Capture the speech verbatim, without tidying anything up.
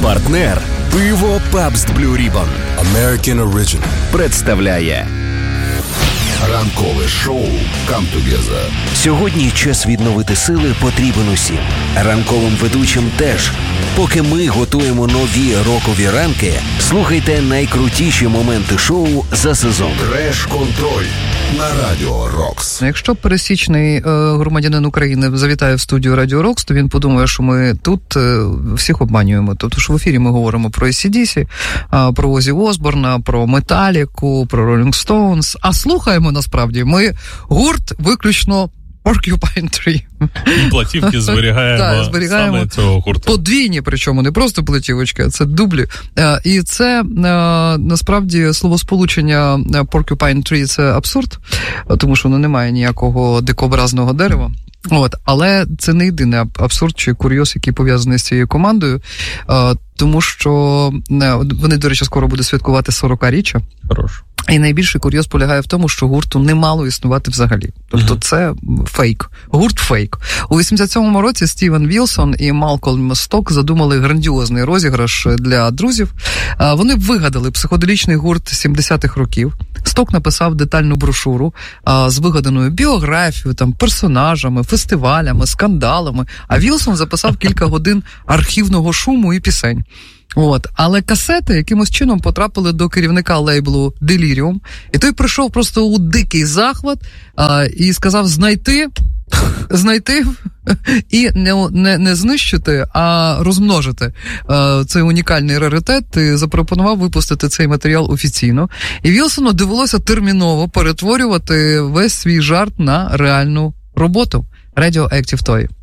Партнер пиво Pabst Blue Ribbon American Original представляє ранкове шоу Come Together. Сьогодні час відновити сили потрібен усім. Ранковим ведучим теж. Поки ми готуємо нові рокові ранки, слухайте найкрутіші моменти шоу за сезон. Треш-контроль на Радіо Рокс. Якщо пересічний е, громадянин України завітає в студію Радіо Рокс, то він подумає, що ми тут е, всіх обманюємо. Тобто, що в ефірі ми говоримо про ей сі ді сі, е, про Озі Осборна, про Металіку, про Rolling Stones, а слухаємо насправді ми гурт виключно Porcupine Tree. І платівки зберігаємо, так, зберігаємо саме цього гурту. Подвійні, причому не просто платівочки, а це дублі. І це, насправді, словосполучення Porcupine Tree – це абсурд, тому що воно не має ніякого дикообразного дерева. От, але це не єдиний абсурд чи курйоз, який пов'язаний з цією командою, тому що вони, до речі, скоро будуть святкувати сорокаріччя. Хорош. І найбільший курйоз полягає в тому, що гурту не мало існувати взагалі. Тобто mm-hmm. це фейк. Гурт фейк. У вісімдесят сьомому році Стівен Вілсон і Малкольм Сток задумали грандіозний розіграш для друзів. Вони вигадали психоделічний гурт сімдесятих років. Сток написав детальну брошуру з вигаданою біографією, там, персонажами, фестивалями, скандалами, а Вілсон записав кілька годин архівного шуму і пісень. От, але касети якимось чином потрапили до керівника лейблу Delirium, і той прийшов просто у дикий захват а, і сказав знайти, знайти і не, не, не знищити, а розмножити а, цей унікальний раритет, і запропонував випустити цей матеріал офіційно. І Вілсону довелося терміново перетворювати весь свій жарт на реальну роботу. Radioactive Toy.